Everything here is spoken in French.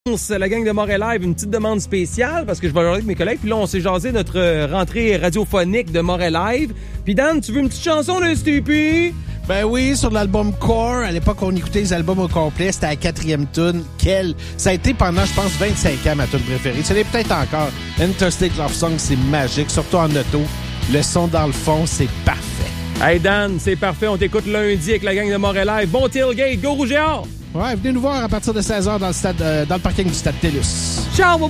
La gang de Montréal Live, une petite demande spéciale parce que je vais jaser avec mes collègues. Puis là, on s'est jasé notre rentrée radiophonique de Montréal Live. Puis Dan, tu veux une petite chanson de Stupid? Ben oui, sur l'album Core, à l'époque, on écoutait les albums au complet. C'était la 4e tune. Ça a été pendant, je pense, 25 ans ma tune préférée. Ce l'est peut-être encore. Interstate Love Song, c'est magique, surtout en auto. Le son dans le fond, c'est parfait. Hey Dan, c'est parfait. On t'écoute lundi avec la gang de Montréal Live. Bon tailgate, go Rouge et Or! Ouais, venez nous voir à partir de 16h dans le parking du Stade TELUS. Ciao, bye!